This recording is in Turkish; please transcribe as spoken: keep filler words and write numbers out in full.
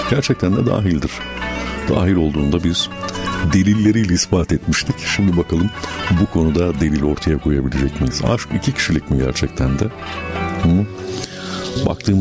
gerçekten de dahildir. Dahil olduğunda biz delilleriyle ispat etmiştik. Şimdi bakalım bu konuda delil ortaya koyabilecek miyiz? Aşk iki kişilik mi gerçekten de? Hı? Baktığımız